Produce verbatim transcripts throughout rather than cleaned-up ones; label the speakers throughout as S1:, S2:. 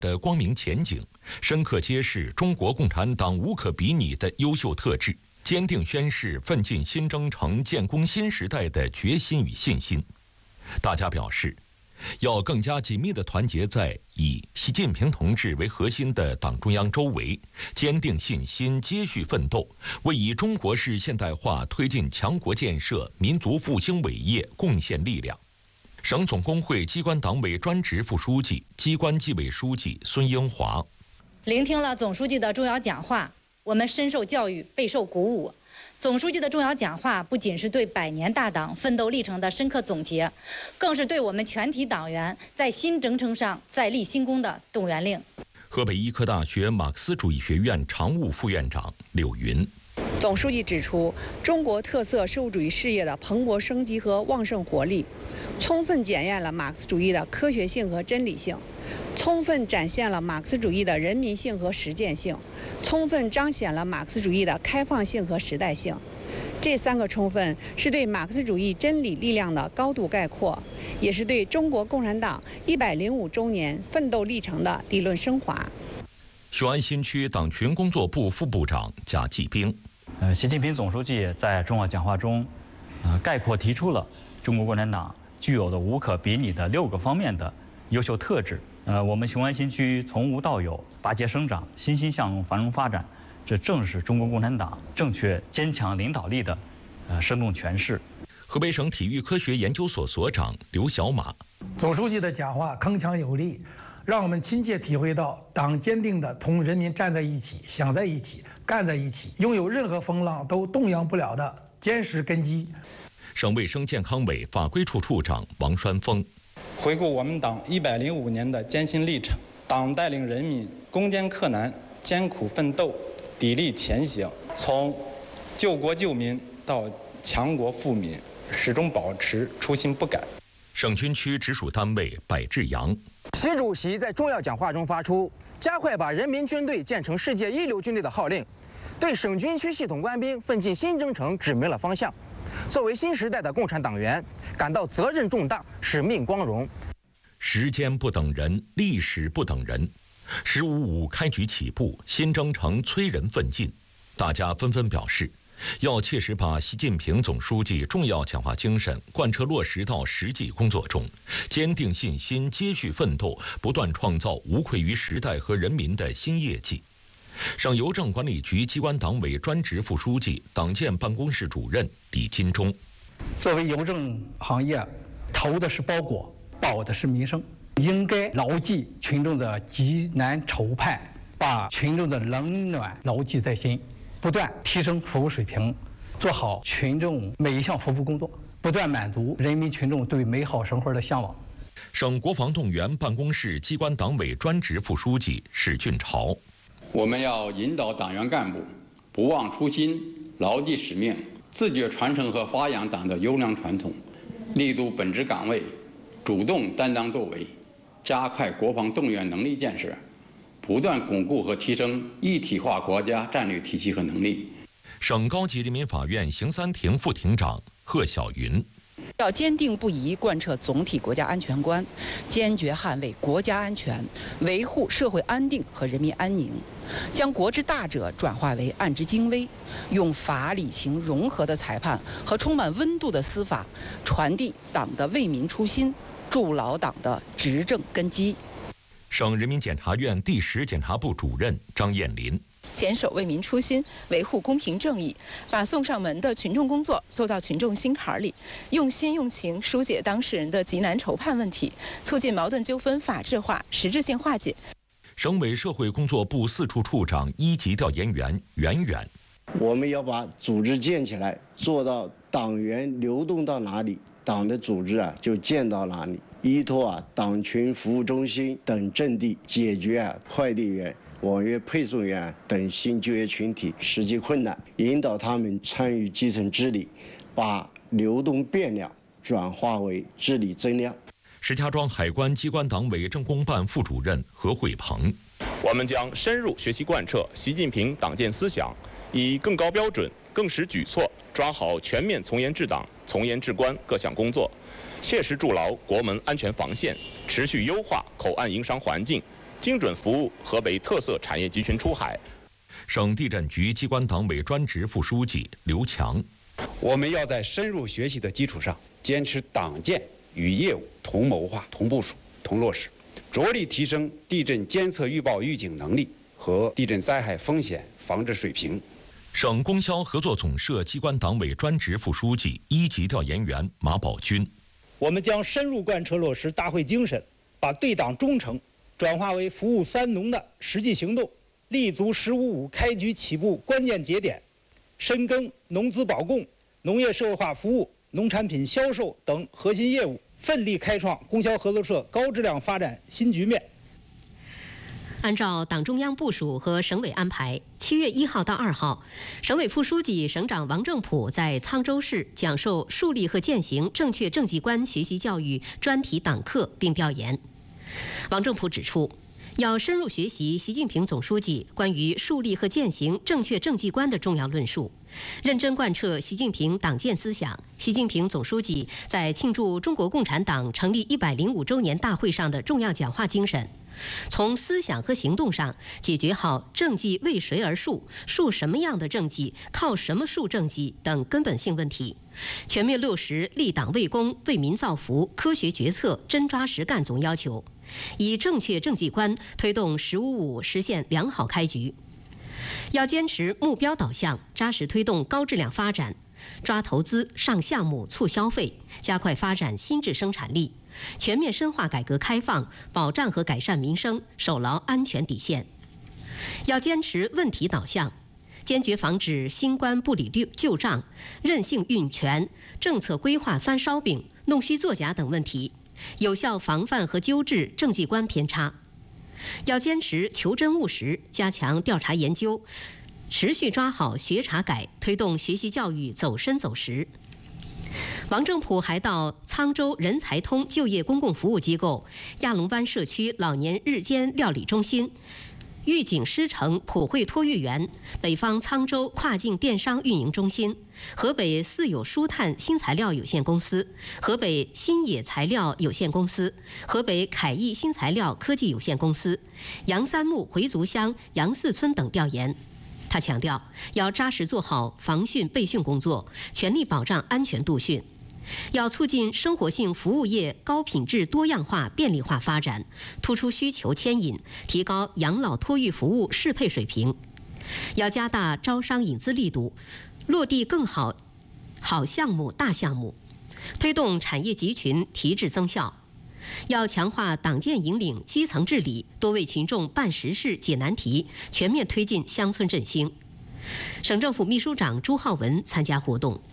S1: 的光明前景，深刻揭示中国共产党无可比拟的优秀特质，坚定宣示奋进新征程、建功新时代的决心与信心。大家表示，要更加紧密地团结在以习近平同志为核心的党中央周围，坚定信心，接续奋斗，为以中国式现代化推进强国建设、民族复兴伟业贡献力量。省总工会机关党委专职副书记、机关纪委书记孙英华：
S2: 聆听了总书记的重要讲话，我们深受教育，备受鼓舞。总书记的重要讲话不仅是对百年大党奋斗历程的深刻总结，更是对我们全体党员在新征程上再立新功的动员令。
S1: 河北医科大学马克思主义学院常务副院长柳云：
S3: 总书记指出，中国特色社会主义事业的蓬勃生机和旺盛活力，充分检验了马克思主义的科学性和真理性，充分展现了马克思主义的人民性和实践性，充分彰显了马克思主义的开放性和时代性。这三个充分是对马克思主义真理力量的高度概括，也是对中国共产党一百零五周年奋斗历程的理论升华。
S1: 雄安新区党群工作部副部长贾继兵：
S4: 呃，习近平总书记在重要讲话中，呃，概括提出了中国共产党具有的无可比拟的六个方面的优秀特质。呃，我们雄安新区从无到有，拔节生长，欣欣向荣，繁荣发展，这正是中国共产党正确坚强领导力的呃生动诠释。
S1: 河北省体育科学研究所所长刘小马：
S5: 总书记的讲话铿锵有力，让我们亲切体会到党坚定地同人民站在一起、想在一起、干在一起，拥有任何风浪都动摇不了的坚实根基。
S1: 省卫生健康委法规处处长王栓峰：
S6: 回顾我们党一百零五年的艰辛历程，党带领人民攻坚克难、艰苦奋斗、砥砺前行，从救国救民到强国富民，始终保持初心不改。
S1: 省军区直属单位柏志阳：
S7: 习主席在重要讲话中发出加快把人民军队建成世界一流军队的号令，对省军区系统官兵奋进新征程指明了方向。作为新时代的共产党员，感到责任重大，使命光荣。
S1: 时间不等人，历史不等人。十五五开局起步，新征程催人奋进，大家纷纷表示，要切实把习近平总书记重要讲话精神贯彻落实到实际工作中，坚定信心，接续奋斗，不断创造无愧于时代和人民的新业绩。省邮政管理局机关党委专职副书记、党建办公室主任李金忠：
S8: 作为邮政行业，投的是包裹，保的是民生，应该牢记群众的急难愁盼，把群众的冷暖牢记在心，不断提升服务水平，做好群众每一项服务工作，不断满足人民群众对美好生活的向往。
S1: 省国防动员办公室机关党委专职副书记史俊朝：
S9: 我们要引导党员干部不忘初心，牢记使命，自觉传承和发扬党的优良传统，立足本职岗位，主动担当作为，加快国防动员能力建设，不断巩固和提升一体化国家战略体系和能力。
S1: 省高级人民法院刑三庭副庭长贺晓云：
S3: 要坚定不移贯彻总体国家安全观，坚决捍卫国家安全，维护社会安定和人民安宁，将国之大者转化为案之精微，用法理情融合的裁判和充满温度的司法，传递党的为民初心，筑牢党的执政根基。
S1: 省人民检察院第十检察部主任张艳林：
S10: 坚守为民初心，维护公平正义，把送上门的群众工作做到群众心坎里，用心用情疏解当事人的急难愁盼问题，促进矛盾纠纷法治化、实质性化解。
S1: 省委社会工作部四处处长一级调研员袁远：
S11: 我们要把组织建起来，做到党员流动到哪里，党的组织啊就建到哪里，依托啊党群服务中心等阵地，解决啊快递员、网约配送员等新就业群体实际困难，引导他们参与基层治理，把流动变量转化为治理增量。
S1: 石家庄海关机关党委政工办副主任何惠鹏：
S12: 我们将深入学习贯彻习近平党建思想，以更高标准、更实举措抓好全面从严治党、从严治官各项工作，切实筑牢国门安全防线，持续优化口岸营商环境， 精准服务河北特色产业集群出海。
S1: 省地震局机关党委专职副书记刘强，
S13: 我们要在深入学习的基础上，坚持党建与业务同谋划、同部署、同落实，着力提升地震监测预报预警能力和地震灾害风险防治水平。
S1: 省供销合作总社机关党委专职副书记、一级调研员马宝军，
S14: 我们将深入贯彻落实大会精神，把对党忠诚转化为服务三农的实际行动，立足“十五五”开局起步关键节点，深耕农资保供、农业社会化服务、农产品销售等核心业务，奋力开创供销合作社高质量发展新局面。
S15: 按照党中央部署和省委安排，七月一号到二号，省委副书记、省长王正普在沧州市讲授树立和践行正确政绩观学习教育专题党课并调研。王正普指出，要深入学习习近平总书记关于树立和践行正确政绩观的重要论述，认真贯彻习近平党建思想、习近平总书记在庆祝中国共产党成立一百零五周年大会上的重要讲话精神，从思想和行动上解决好政绩为谁而树、树什么样的政绩、靠什么树政绩等根本性问题，全面落实立党为公、为民造福、科学决策、真抓实干总要求，以正确政绩观推动“十五五”实现良好开局。要坚持目标导向，扎实推动高质量发展，抓投资、上项目、促消费，加快发展新质生产力，全面深化改革开放，保障和改善民生，守牢安全底线。要坚持问题导向，坚决防止新官不理旧账、任性运权、政策规划翻烧饼、弄虚作假等问题，有效防范和纠治政绩观偏差。要坚持求真务实，加强调查研究，持续抓好学查改，推动学习教育走深走实。王正普还到沧州人才通就业公共服务机构、亚龙湾社区老年日间料理中心、预警师城普惠托育园、北方沧州跨境电商运营中心、河北四有舒碳新材料有限公司、河北新野材料有限公司、河北凯翼新材料科技有限公司、杨三木回族乡杨四村等调研。他强调，要扎实做好防汛备汛工作，全力保障安全度汛。要促进生活性服务业高品质多样化便利化发展，突出需求牵引，提高养老托育服务适配水平。要加大招商引资力度，落地更好好项目大项目，推动产业集群提质增效。要强化党建引领基层治理，多为群众办实事解难题，全面推进乡村振兴。省政府秘书长朱浩文参加活动。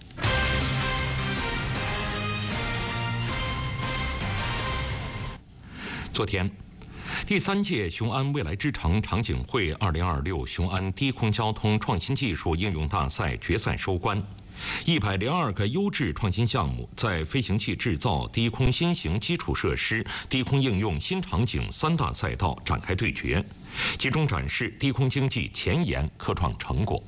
S1: 昨天，第三届雄安未来之城场景会二零二六雄安低空交通创新技术应用大赛决赛收官，一百零二个优质创新项目在飞行器制造、低空新型基础设施、低空应用新场景三大赛道展开对决，集中展示低空经济前沿科创成果。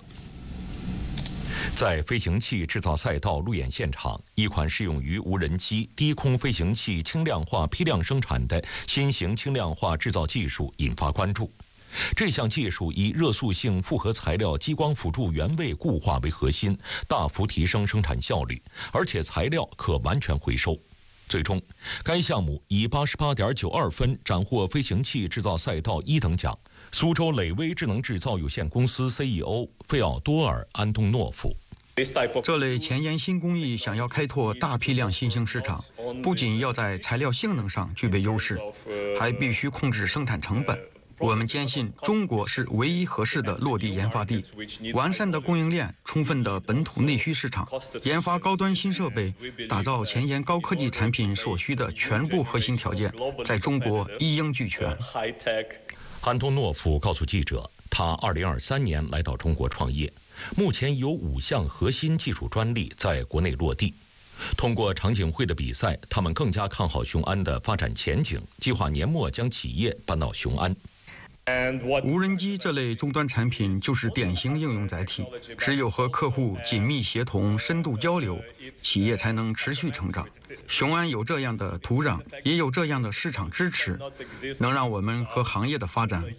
S1: 在飞行器制造赛道路演现场，一款适用于无人机、低空飞行器轻量化批量生产的新型轻量化制造技术引发关注。这项技术以热塑性复合材料激光辅助原位固化为核心，大幅提升生产效率，而且材料可完全回收。最终，该项目以八十八点九二分斩获飞行器制造赛道一等奖。苏州磊威智能制造有限公司 C E O 费奥多尔·安东诺夫。
S16: 这类前沿新工艺想要开拓大批量新兴市场，不仅要在材料性能上具备优势，还必须控制生产成本。我们坚信中国是唯一合适的落地研发地，完善的供应链，充分的本土内需市场，研发高端新设备，打造前沿高科技产品所需的全部核心条件，在中国一应俱全。
S1: 安东诺夫告诉记者，他二零二三年来到中国创业，目前有五项核心技术专利在国内落地。通过场景会的比赛，他们更加看好雄安的发展前景，计划年末将企业搬到雄安。
S16: 无人机这类终端产品就是典型应用载体，只有和客户紧密协同、深度交流，企业才能持续成长。雄安有这样的土壤，也有这样的市场支持，能让我们和行业的发展